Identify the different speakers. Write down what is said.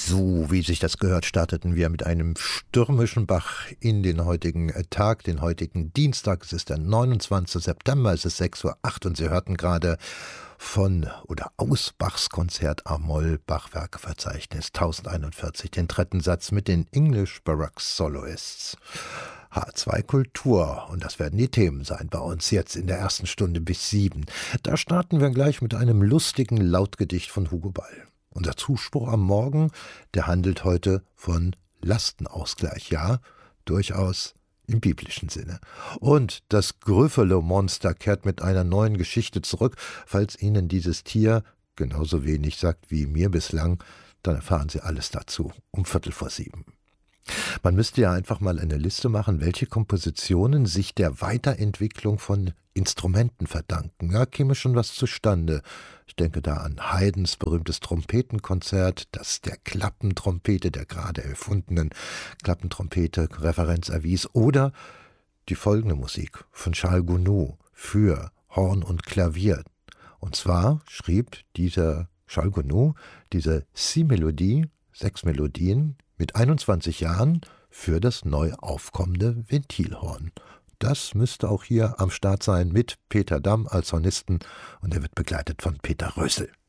Speaker 1: So, wie sich das gehört, starteten wir mit einem stürmischen Bach in den heutigen Tag, den heutigen Dienstag. Es ist der 29. September, es ist 6:08 Uhr und Sie hörten gerade von oder aus Bachs Konzert A-Moll, Bachwerkeverzeichnis 1041, den dritten Satz mit den English Baroque Soloists. H2 Kultur, und das werden die Themen sein bei uns jetzt in der ersten Stunde bis 7. Da starten wir gleich mit einem lustigen Lautgedicht von Hugo Ball. Unser Zuspruch am Morgen, der handelt heute von Lastenausgleich, ja, durchaus im biblischen Sinne. Und das Grüffalo-Monster kehrt mit einer neuen Geschichte zurück. Falls Ihnen dieses Tier genauso wenig sagt wie mir bislang, dann erfahren Sie alles dazu um 6:45. Man müsste ja einfach mal eine Liste machen, welche Kompositionen sich der Weiterentwicklung von Instrumenten verdanken. Ja, käme schon was zustande. Ich denke da an Haydns berühmtes Trompetenkonzert, das der Klappentrompete, der gerade erfundenen Klappentrompete, Referenz erwies, oder die folgende Musik von Charles Gounod für Horn und Klavier. Und zwar schrieb dieser Charles Gounod diese 6 Melodien mit 21 Jahren für das neu aufkommende Ventilhorn. Das müsste auch hier am Start sein mit Peter Damm als Hornisten, und er wird begleitet von Peter Rösel.